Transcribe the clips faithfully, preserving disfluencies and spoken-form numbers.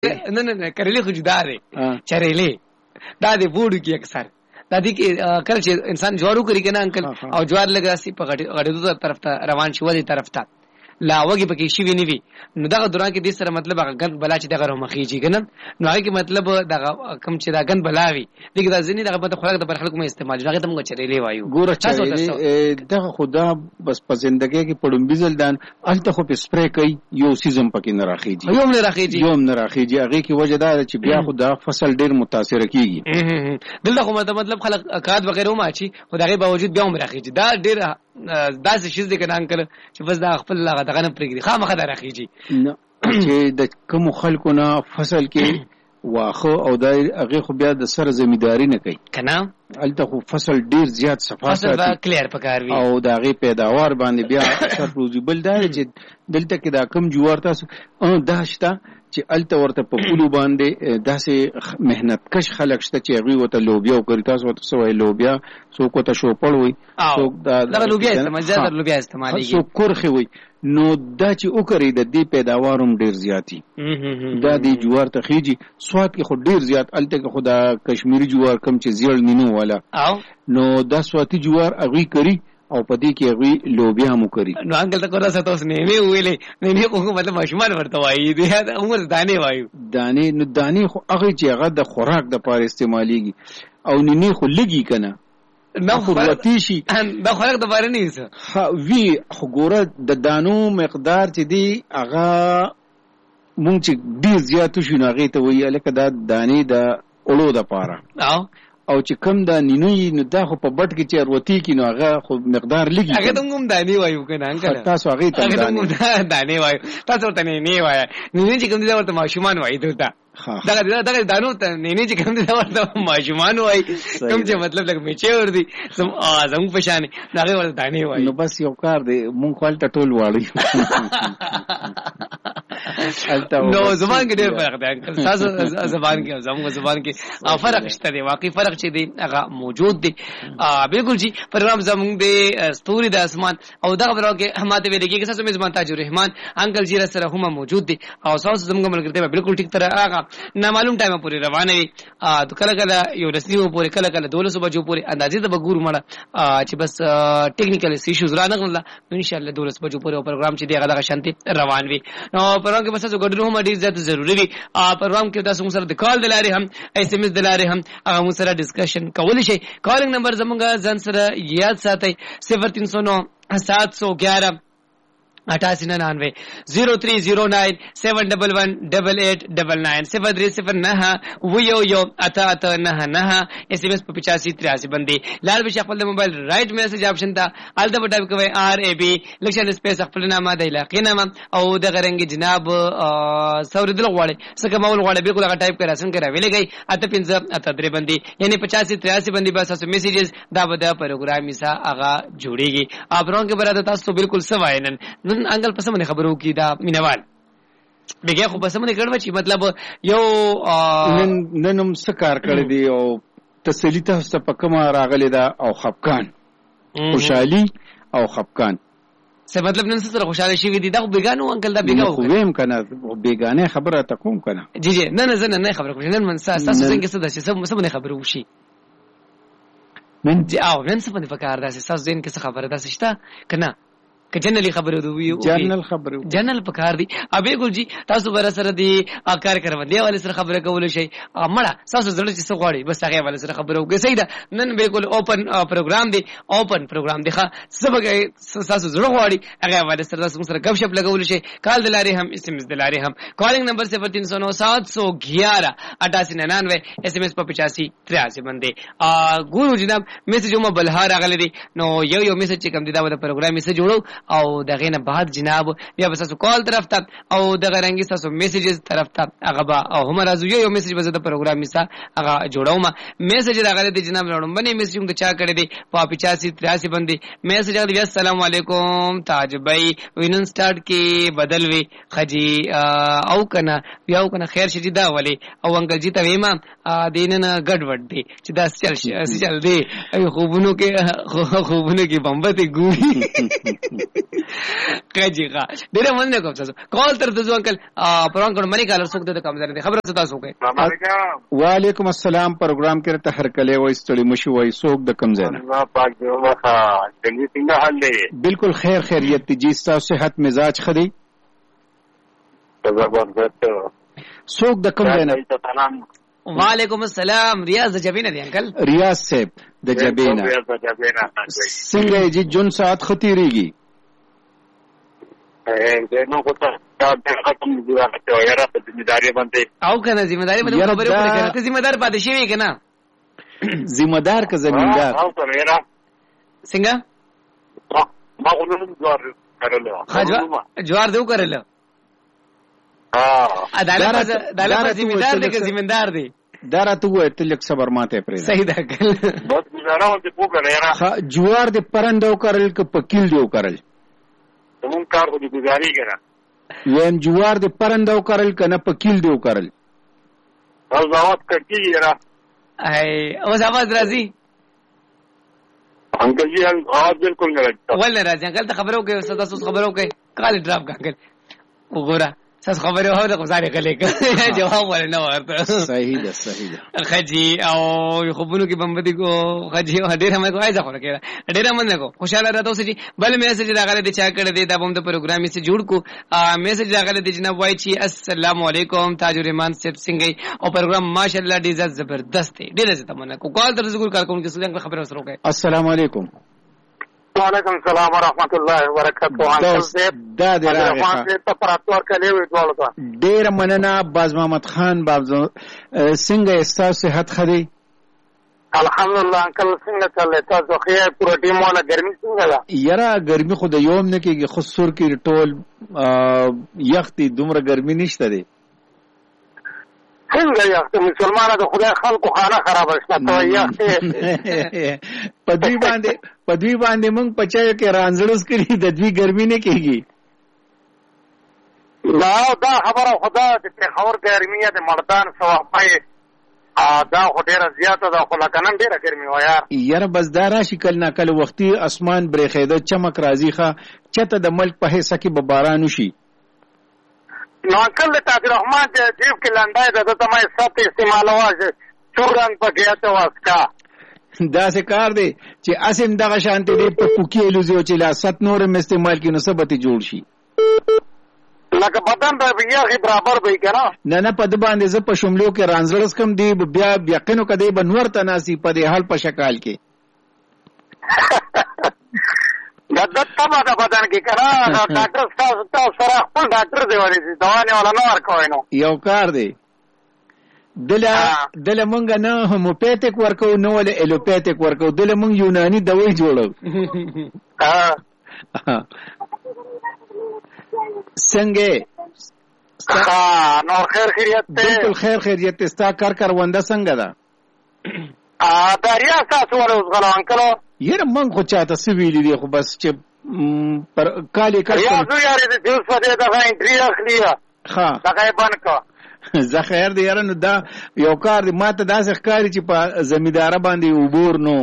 نه نه نه کریلې خو جدا دی چریلې دا د بوډو کې اکثر دا دي کې کله چې انسان جوارو کوي کنه انکل او جوار لګاسي په غړې غړې طرف ته روان شي ودی طرف ته لا وګي پکې شي ویني وي نو دا دوران کې د سره مطلب هغه غند بلا چې دغه رومخيږي کنه نو هغه کې مطلب دغه کم چې دا غند بلاوي دغه د ځینې دغه په خوراک د پر خلکو مې استعمال هغه ته موږ چریلې وایو ګوره چریلې دغه خدا بس په ژوندۍ کې پړم بيزل دان الته خو په سپری کوي یو سیزم پکې نه راخيږي یو نه راخيږي یو نه راخيږي هغه کې وجه دا چې بیا خو دا فصل ډیر متاثر کیږي دلته خو مطلب خلک کاد وغیرہ ما چی خدای باوجود بیا هم راخيږي دا ډیر دا څه شي ځکه انکل چې بس دا خپل لغه دغه نه پرېږدي خامخا دا راخيږي چې د کوم خلکو نه فصل کې واخه او دا هغه خو بیا د سر زمینداری نه کوي کنه الته خو فصل ډیر زیات صفا ساتي فصل کلیر پکار وي او دا غي پیداوار باندې بیا اثر پروزیبل دا چې دلته کې دا کم جوار تاسو دا شته چې الته ورته په پولو باندې داسې مهنت کش خلک شته چې هغه وته لوبیا او کوي تاسو ورته سوې لوبیا څوک ته شوپړ وي څوک دا لوبیا استعمال زیات لوبیا استعمالي څوک کورخي وي نو دا چې وکړي د دې پیداوارم ډیر زیاتی دا دی جوار ته خيږي سواد کې خو ډیر زیات الته کې خدا کشمیری جوار کم چې زیړ نینو والا نو دا سواتی جوار اغي کوي او پدې کې هغه لوبیا مو کوي نو انګل ته کوره ستوس نه وی ویلې نه نه کوم مطلب ماشومان ورته وایي دی عمر دانه وایو دانه نو دانه خو هغه چې هغه د خوراک د پاره استعماليږي او نه خو لګي کنه نو خوراکي شي دا خوراک د پاره نه څه ها وی خو ګوره د دانو مقدار چې دی هغه مونږ چې ډیر زیات شو نه هغه ته ویل لکه دا دانه د اولو د پاره او او چې کم دا نینوي نو دا خو په بټ کې چې وروتي کې نو هغه خو مقدار لګي هغه ته کوم دانی وایو کنه انکل تاسو هغه ته دانی دانی وایو تاسو ته نه نه وایي نه چې کوم دي ورته ماشومان وایي دلته دا دا دا دانو ته نه نه چې کوم دي ورته ماشومان وایي کوم چې مطلب لکه میچې ور دي سم اعظم پشان دا هغه ورته دانی وایي نو بس یو کار دی مونږ خپل ټول واړی نو زبان کې ډېر فرق دی انکل تاسو زبان کې زموږ زبان کې فرق شته دی واقعي فرق چې دی هغه موجود دی بالکل جی پروګرام زموږ د ستوري د اسمان او دغه پروګرام کې هماته ویل کېږي تاسو میزبان تاج الرحمن انکل جی سره هم موجود دی او تاسو زموږ ملګری بالکل ټیک تر هغه نامعلوم ټایم پورې روانه وي تو کله کله یو رسمي پورې کله کله دولس بجو پورې اندازې د بګور مړه چې بس ټیکنیکل ایشوز را نغله ان شاء الله دولس بجو پورې پروګرام چې دی هغه شانتي روان وي نو پروګرام کې بس جو ګډرو هم ډیر زیات ضروری وي پروګرام کې تاسو سره د کال دلاره هم ایس ام اس دلاره هم هغه مو سره ډسکشن کول شي کالینګ نمبر زمونږ ځان سره یاد ساتئ صفر تین سو نو سات سو گیارہ اٹھاسی ننانوے زیرو تھری زیرو نائن سیون ڈبل ون ڈبل ایٹ ڈبل نائن صفر تھری صفر نہ ویو یو اتا اتا نہ نہ ایس ایم ایس پر پچاسی تریاسی بندی لال بشا خپل موبایل رائٹ میسج آپشن تا الته ټایپ کوي آر ای بی لکشن سپیس خپل نامه د علاقې نامه او د غرنګ جناب سوردل غواړي څنګه مول غواړي بالکل هغه ټایپ کړه څنګه راویلې گئی اته پنځه اته درې بندي یعنی پچاسی تریاسی بندي بس تاسو میسیجز دا به پروګرام میسا هغه جوړيږي اپرون کې برابر تاسو بالکل سواینن نن انګل پس باندې خبرو کی دا مینوال بګه خو پس باندې کړو چې مطلب یو نن ننم سکار کړی دی او تسلی تاسو په کومه راغلی دا او خفقان خوشحالي او خفقان څه مطلب نن سره خوشاله شي دي دا بیگانو انګل دا بیگانو خو ویم کنه بیگانه خبره ته کوم کنه جی جی نه نه زنه نه خبره کوم نن من تاسو څنګه څه د څه څه باندې خبرو وشي من جی او نن څه باندې فکر دا څه تاسو دین کې څه خبره ده شته کنه که جنرالي خبره دوی جنرال خبره جنرال پکار دي ابي ګل جی تاسو بر سره دي کار کوي دی والے سره خبره کول شي مړه تاسو زړه چې څه غواړي بس هغه والے سره خبره وګي صحیح ده نن بالکل اوپن پروګرام دی اوپن پروګرام دی ښه سبګي تاسو زړه غواړي هغه والے سره تاسو سره غب شپ لګول شي کال دلاره هم اس ام اس دلاره هم کالینګ نمبر صفر تین سو نو سات سو گیارہ اٹھاسی ننانوے اس ام اس پر پچاسی تریاسی باندې ګورو جناب میسج هم بلهار غلې دي نو یو یو میسج کم دي دا د پروګرام میسج جوړو او دغه نه بعد جناب بیا بس تاسو کال طرف ته او دغه رنګي تاسو میسجز طرف ته هغه با او هم راځو یو میسج به د پروګرام میسا هغه جوړوم میسج راغلی دی جناب لړم باندې میسج کوم چا کړی دی په پچاسی تریاسی باندې میسج راغلی السلام علیکم تاج بھائی وینن سٹارټ کې بدل وی خجی او کنه بیا او کنه خیر شي دا ولی او انګل جی ته ویما دیننه ګډ وډ دی چې دا چل چل دی خوبونو کې خوبونو کې بمبته ګوري کجی ښه ډېره مننه کوم تاسو کال تر تاسو انکل پروګرام کوم منی کالر څوک د کم ځای خبره تاسو کوي وعلیکم السلام پروګرام کې ته هر کله وای ستړي مشي وای څوک د کم ځای الله پاک دې وخا څنګه څنګه حال دی بالکل خیر خیریت دي جی تاسو صحت مزاج خدي زبردست څوک د کم ځای وعلیکم السلام ریاض د جبینه دی انکل ریاض صاحب د جبینه څنګه جی جون ساعت خطیریږي نو کوته دا ختم دي راځي او یاره په ځمېداري باندې او کنه ځمېداري باندې خبرې وکړه کنه ته ځمېدار پاتې شوی کنه ځمېدار که زمیندار او ته یاره څنګه ما غوښتل جوار کړل جوار دیو کړل ها عدالت عدالت ځمېدار دی که زمیندار دی دا راته وای ته لږ صبر ماته پرې صحیح ده کل بس گزاره ولته پوکړه یاره جوار د پرندو کړل که پکیل دیو کړل زمون کار خو دې گزاري کړه ویم جوار د پرندو کړل کنه پکیل دیو کړل او زاوت کټی یاره ای اوس आवाज راځي انکل جی आवाज بالکل نه راځي ول نه راځي انکل ته خبرو کوي استاد تاسو خبرو کوي کال ډراپ انکل وګوره تاسو خبرو هاوله کو زاري کله جواب ول نه ورته صحیح ده صحیح ده خجی او خوبونو کې بمبدي کو خجی ډېر هم کوي ځکه کړه ډېر من نه کو خوشاله راته اوسې بل میسج راغله دي چا کړه دي دا بم د پروګرام سره جوړ کو میسج راغله دي جناب وای چی السلام علیکم تاج الرحمن صاحب څنګه او پروګرام ماشاءالله ډیر زبردست دی ډېر زته من کو کال در زګور کار کوم کې څنګه خبره وسره کوي السلام علیکم وعلیکم السلام ورحمۃ اللہ وبرکاتہ انکل صاحب دا دی راغه ته پراتور کله وی ډول ډیر مننه باز محمد خان باز څنګه استاد صحت خري الحمدلله انکل څنګه چلې تاسو خو پورا ټیم والا ګرمي څنګه ده یاره ګرمي خو د یوم نه کېږي خو سور کې ټول یختي دومره ګرمي نشته دی څنګه یخت مسلمانانو د خدای خلکو خانه خراب شته ته یخت پدوی باندې پدوی باندې مونږ پچایو کې رانځړوس کړي د دوی ګرمي نه کېږي دا دا خبره خدا د خبر ګرمي د مردان سوافای دا خو ډیره زیاته ده خو لکه نن ډیره ګرمي و یار یاره بس دا راشي کله ناکله وختي اسمان برېښېده چمک راځي ښه چته د ملک په حصه کې به باران وشي نو انکل تاج الرحمن جیب کې لنډای ده ته مې سات استعمالواشه چوران په ګیاته واسکا دا څه کار دی چې اسیم دغه شانته دی په کوکی الوزیو چې لا ست نور استعمال کې نسبت جوړ شي لکه بدن به بیا غي برابر وي کنه نه نه په د باندې ز په شملو کې رانځړس کم دی بیا یقینو کدی بنور تناسي په دې حال په شکال کې دا د تبا د بدن کې کنه ډاکټر تاسو تاسو سره خپل ډاکټر دی ورې دواونه ولا نه ورکوي نو یو کار دی دله دله مونږ نه هوموپیتیک ورکو نو ول الوپیتیک ورکو دله مونږ یونانی دواي جوړو څنګه ها نو خیر خیریت ته بالکل خیر خیریت ته ستا کار کرونده څنګه ده ا دریا تاسو ول غلا انکلو یره من خو چاته سویلی دی خو بس چې پر کالی کړ یا زو یاره د دیوس په دې دغه انټری اخلي ها دغه باندې کو زه خیر دی یاره نو دا یو کار دی ماته داسې ښکاري چې په زمیندار باندې وبور نو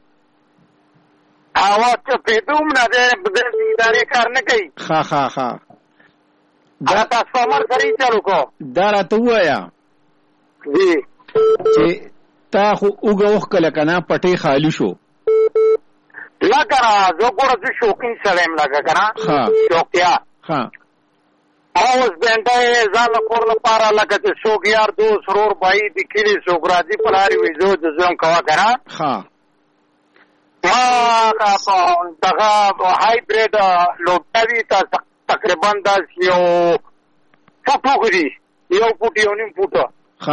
اواز ته پیدوم نه ده د زمینداري کار نه کوي ها ها ها دا تاسو مر سره چالو کو دا راته وایا جی چې تا خو وګه وخ کله کنه پټي خالی شو لکه را زه ګوره زه شوقین سړی یم لکه که نه شوقیا اوس بینډی ځان له کور لپاره لکه چې څوک یار دوست ورور بهي د کلي څوک راځي پلارې وي زه د زه هم کوه که نه ما دغه هایبریډ لوبیا دي تقریبا داسې یو فوټ وګړي یو فوټ یو نیم فوټه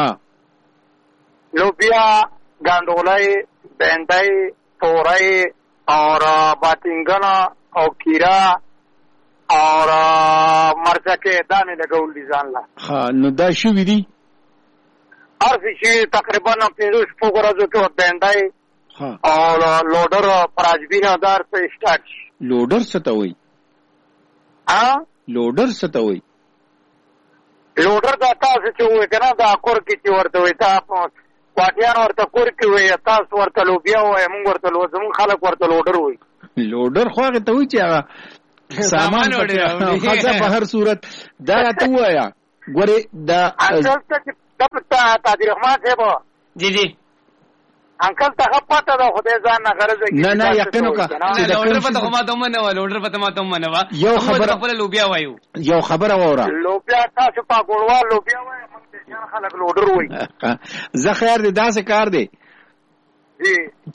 لوبیا ګانډولی بینډی تورۍ اور باتنگنا او کیرا اور مرچکه دانه لګول دي ځان لا ها نو دا شو وی دي ارزي چې تقریبا پنځه شپږ ورځې کې وبندای ها او لوډر پراجبینا دار څخه سٹارټ لوډر څه ته وای ها لوډر څه ته وای لوډر دا تاسو چې وای کنه دا کور کې چې ورته وای تاسو واټیان ورته کور کې وای تاسو ورته لوبیا وای موږ ورته لوزم خلک ورته لوډر وای لوډر خو هغه ته وای چې هغه سامان وړي خاصه په هر صورت دا راته وایا ګوره دا انکل ته تاجر رحمان صاحب جی جی انکل ته پته دا خدای ځان نه غرض نه نه یقین وکړه چې دا لوډر پته کومه ته منه و لوډر پته ما ته منه و یو خبر خپل لوبیا وایو یو خبر اوره لوبیا تاسو په ګوړوا لوبیا وایي موږ ځان خلک لوډر وایي زه خیر دې داسې کار دی جی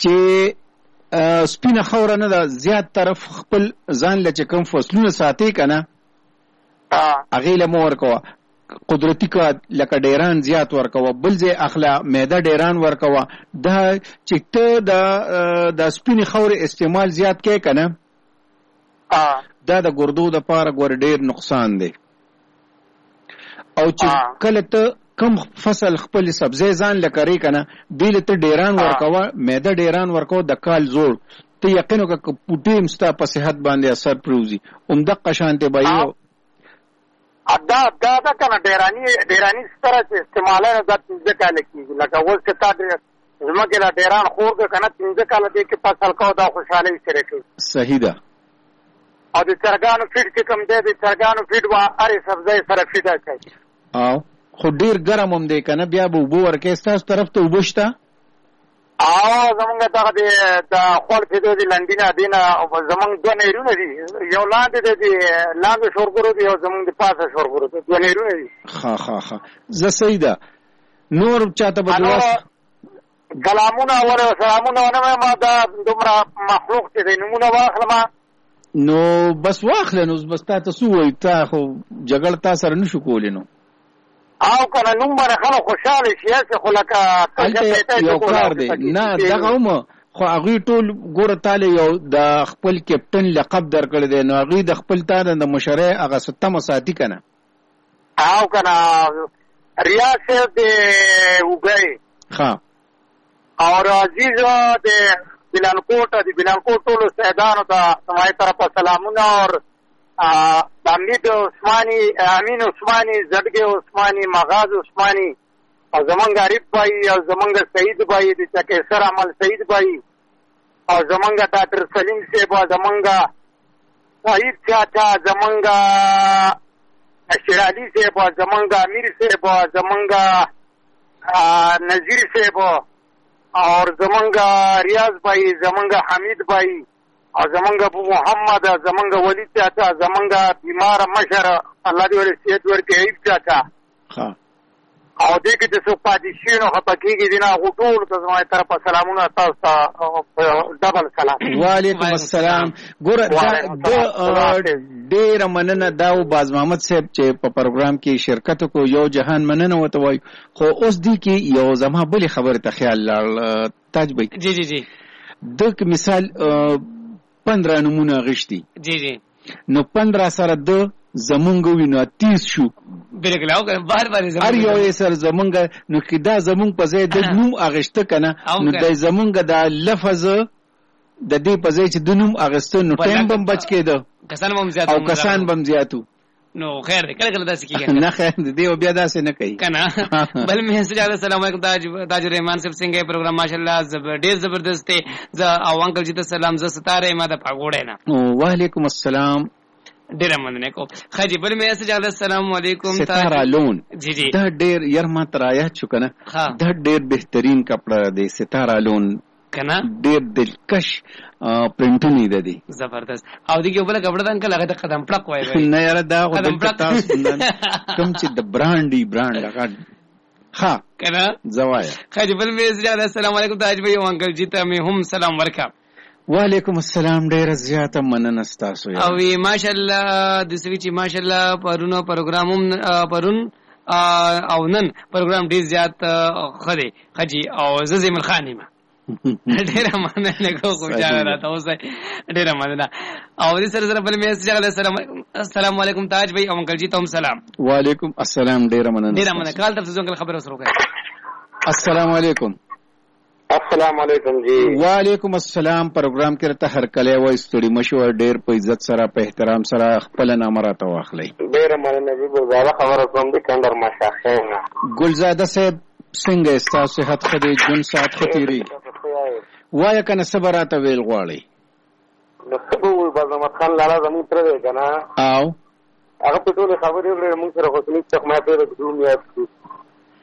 چې سپینه خوره نه ده زیات طرف خپل ځان له چې کوم فصلونه ساتي کنه هغې له مو ورکوه قدرتی کا لکه ډیران زیات ورکوه بل ځای اخلا معده ډیران ورکوه دا چې ته د د سپینې خورې استعمال زیات کې کنه دا د ګردو د پاره ګور ډیر نقصان دی او چې کله ته کم فصل خپل سبزی ځان لکري کنه بیل ته ډیران ورکوه معده ډیران ورکوه د کال زوړ ته یقین وکړه پوټیم ستا په صحت باندې اثر پروزي همدغه شانتې به یو دا دا دا کنه ډیرانی ډیرانی سره استعمال نه د پنځه کال کېږي لکه اوس چې تا زمکه دا ډیران خور کنه پنځه کال دې کې فصل کو دا خوشاله سره کوي صحیح ده او د چرګانو فیډ چې کوم دی د چرګانو فیډ وا اره سبزی سره فیډ کوي او خو ډیر ګرم هم دی کنه بیا به وبو ورکې ستاسو طرف ته وبشته او زمونږ دغه د خوړ چې دی لنډینه دینه زمونږ دوه نهرونه دي یو لاندې دی لاندې شورګورو دی او زمونږ د پاسه شورګورو دی دوه نهرونه دي ښه ښه ښه زه صحیح ده نور چاته به دواس کلامونه ور سلامونه ونه ما دا دومره مخلوق چې دی نمونه واخلم نو بس واخله نو بس تا ته سو وي تا خو جګړه تا سره نشو کولی نو او کنه نوم باندې خلک خوشاله شي چې خو لکه یو کار دی نه دغه هم خو هغوی ټول ګوره تاله یو د خپل کیپټن لقب درکړی دی نو هغوی د خپل تا د مشرۍ هغه ستمه ساتي که نه او کنه ریاض صاحب د اوګی ښه او عزیز د بلانکوټ د بلانکوټ ټولو سیدانو ته زمای طرفه سلامونه اور امید عثماني امین عثماني زړګي عثماني مغاز عثماني او زمونږ غریب بھائی او زمونږ سعید بھائی د چکیسر عمل سعید بھائی او زمونږ ډاکټر سلیم صاحب زمونږ سعید چاچا زمونږ اشرالي صاحب زمونږ امیر صاحب زمونږ نذیر صاحب اور زمونږ ریاض بھائی زمونږ حمید بھائی او زمونږ ابو محمد زمونږ ولی چاچا زمونږ بیمار مشر الله دې ورې صحت ورکړي ایب چاچا او دې کې چې څوک پاتې شي نو خطا کېږي دي نه هغو ټولو ته زما طرفه سلامونه تاسو ته ډبل سلام وعلیکم السلام ګوره ډېره مننه دا و باز محمد صاحب چې په پروګرام کې شرکت وکړو یو جهان مننه ورته وایو خو اوس دې کې یو زما بلې خبرې ته خیال لاړ تاج بھائی جی جی جی دک مثال پندرہ نمونه غشتي جی جی نو پندرہ سره د زمونږ وینو تیس شو بالکل او بار بار زمونږ هر یو یې سره زمونږ نو کدا زمونږ په ځای د نوم اغشته کنه نو د زمونږ د لفظ د دې په ځای چې د نوم اغسته نو ټایم بم بچ کېده کسان بم زیاتو او کسان بم زیاتو نو خیر کله کله داسې کیږي نه خیر دې بیا داسې نه کوي کنه بل می سجاد السلام علیکم تاج تاج رحمان صاحب څنګه پروګرام ماشاءالله زبر ډیر زبردست دی ز او انکل جی ته سلام ز ستاره ما د پاګوړې نه وعلیکم السلام ډیر مننه کو خجی بل می سجاد السلام علیکم ستاره لون جی جی دا ډیر ير ما ترایا شو کنه دا ډیر بهترین کپڑا دی ستاره لون کنه ډیر دلکش پرنټونه ده دي زبردست او دغه بل کپڑا د انکل هغه د قدم پړق وای نه یاره دا قدم پړق تاسو کوم چې د برانډي برانډ هغه ها کنه زوایا خجی بل می سجاد السلام علیکم تاج بھائی او انکل جی ته می هم سلام ورکا وعلیکم السلام ډیر زیاته مننه تاسو او ماشاءالله د سوي چې ماشاءالله پرونو پروګراموم پرون او نن پروګرام ډیر زیات خدي خجی او ززم الخانیمه ډیره مننه کو خو جاره راته اوسه ډیره مننه او دې سره سره بل میسج علی السلام السلام علیکم تاج بھائی او انکل جی ته سلام وعلیکم السلام ډیره مننه ډیره مننه کال تاسو څنګه خبر اوسره کوي السلام علیکم السلام علیکم جی وعلیکم السلام پروګرام کې ته هر کله وای ستړي مشور ډیر په عزت سره په احترام سره خپل نامه راته واخلي ډیره مننه جی ګلزاده خبره کوم دي کندر ماشاخینه ګلزاده صاحب څنګه ستاسو صحت خدي جون سات خطيري وای کنه صبراته ویل غواړي نو څه وای بازمت خان لالا زموږ تر دی که نه او هغه په ټولې خبرې وکړې موږ سره خو سنیک څخه ما پرې د دوم یاد کړو